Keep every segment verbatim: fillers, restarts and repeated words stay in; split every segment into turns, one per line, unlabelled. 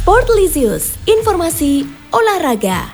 Sportlisius, informasi olahraga.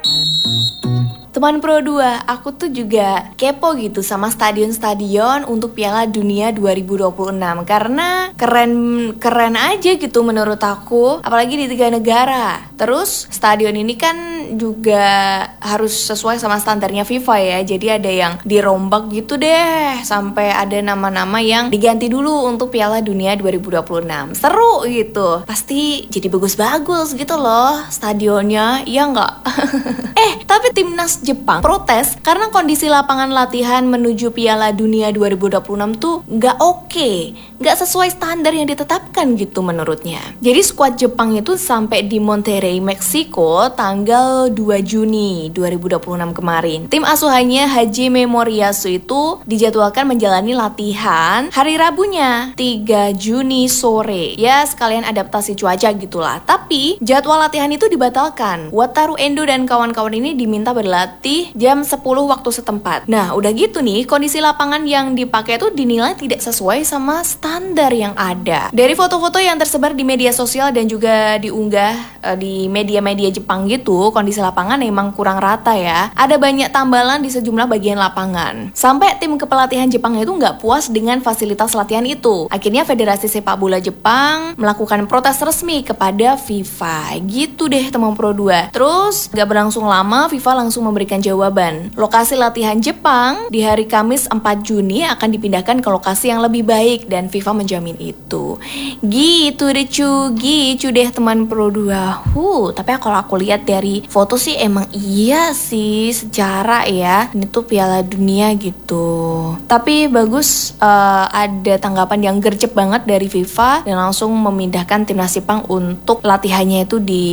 Teman Pro dua, aku tuh juga kepo gitu sama stadion-stadion untuk Piala Dunia dua ribu dua puluh enam karena keren-keren aja gitu menurut aku, apalagi di tiga negara. Terus stadion ini kan juga harus sesuai sama standarnya FIFA ya, jadi ada yang dirombak gitu deh, sampai ada nama-nama yang diganti dulu untuk Piala Dunia dua ribu dua puluh enam. Seru gitu, pasti jadi bagus-bagus gitu loh stadionnya, ya nggak? eh, tapi timnas Jepang protes karena kondisi lapangan latihan menuju Piala Dunia dua ribu dua puluh enam tuh nggak oke, nggak sesuai standar yang ditetapkan gitu menurutnya. Jadi skuad Jepang itu sampai di Monterrey, Meksiko tanggal dua Juni dua ribu dua puluh enam kemarin. Tim asuhannya Hajime Moriyasu itu dijadwalkan menjalani latihan hari Rabunya tiga Juni sore. Ya sekalian adaptasi cuaca gitulah. Tapi jadwal latihan itu dibatalkan. Wataru Endo dan kawan-kawan ini diminta berlatih jam sepuluh waktu setempat. Nah, udah gitu nih, kondisi lapangan yang dipakai itu dinilai tidak sesuai sama standar yang ada. Dari foto-foto yang tersebar di media sosial dan juga diunggah uh, di media-media Jepang gitu, kondisi lapangan emang kurang rata ya. Ada banyak tambalan di sejumlah bagian lapangan. Sampai tim kepelatihan Jepang itu nggak puas dengan fasilitas latihan itu. Akhirnya Federasi Sepak Bola Jepang melakukan protes resmi kepada FIFA. Gitu deh teman Pro dua. Terus, nggak berlangsung lama, FIFA langsung memberikan jawaban. Lokasi latihan Jepang di hari Kamis empat Juni akan dipindahkan ke lokasi yang lebih baik dan FIFA menjamin itu. Gitu deh cu, gitu deh teman Pro dua. Huh, tapi kalau aku lihat dari foto sih emang iya sih secara ya. Ini tuh Piala Dunia gitu. Tapi bagus uh, ada tanggapan yang gercep banget dari FIFA dan langsung memindahkan timnas Jepang untuk latihannya itu di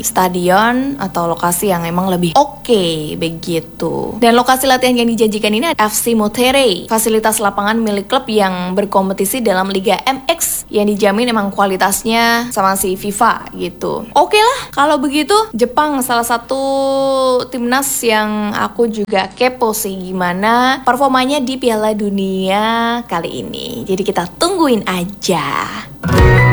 stadion atau lokasi yang emang lebih oke okay, begitu. Dan lokasi latihan yang dijanjikan ini F C Monterrey, fasilitas lapangan milik klub yang berkompetisi dalam Liga M X yang dijamin emang kualitasnya sama si FIFA gitu. Oke okay lah, kalau begitu Jepang salah satu timnas yang aku juga kepo sih gimana performanya di Piala Dunia kali ini. Jadi kita tungguin aja.